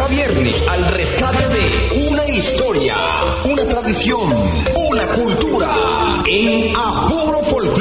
cada viernes al rescate de una historia, una tradición, una cultura en A Puro Folclore.